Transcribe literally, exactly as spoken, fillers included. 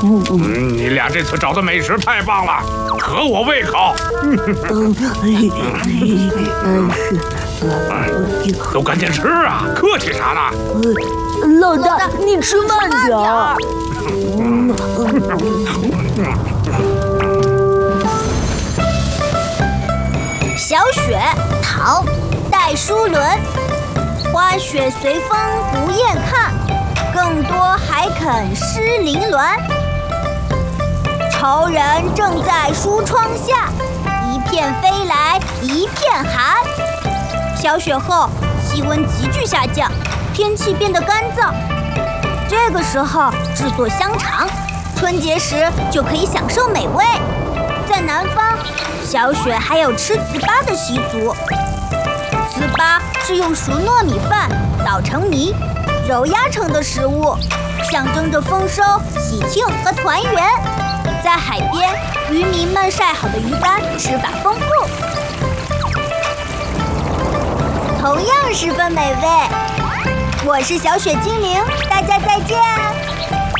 嗯，你俩这次找的美食太棒了，合我胃口。都赶紧吃啊！客气啥呢？ 老大，你吃慢点儿。 小雪，唐，戴叔伦。花雪随风不厌看，更多还肯湿凌乱。仇人正在书窗下，一片飞来一片寒。小雪后，气温急剧下降，天气变得干燥。这个时候制作香肠，春节时就可以享受美味。在南方，小雪还有吃糍粑的习俗。糍粑是用熟糯米饭捣成泥，揉压成的食物，象征着丰收、喜庆和团圆。在海边，渔民们晒好的鱼干吃法丰富，同样十分美味。我是小雪精灵，大家再见。